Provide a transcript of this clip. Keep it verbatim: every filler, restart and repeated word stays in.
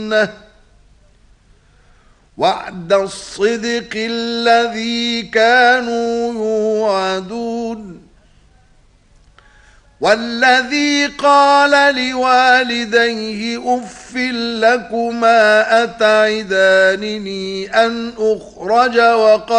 الجنة وعد الصدق الذي كانوا يوعدون والذي قال لوالديه أف لكما أتعدانني أن أخرج وقد